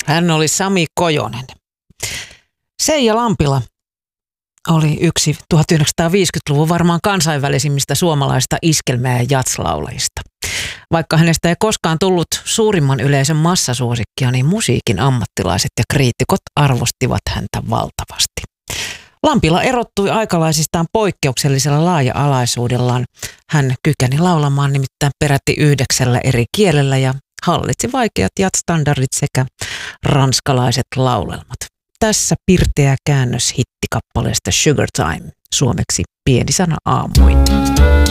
Hän oli Sami Kojonen. Seija Lampila oli yksi 1950-luvun varmaan kansainvälisimmistä suomalaista iskelmä- ja jatslaulajista. Vaikka hänestä ei koskaan tullut suurimman yleisön massasuosikkia, niin musiikin ammattilaiset ja kriitikot arvostivat häntä valtavasti. Lampila erottui aikalaisistaan poikkeuksellisella laaja-alaisuudellaan. Hän kykeni laulamaan nimittäin peräti 9 eri kielellä ja hallitsi vaikeat jazz-standardit sekä ranskalaiset laulelmat. Tässä pirteä käännös hittikappaleesta Sugar Time, suomeksi Pieni sana aamuin.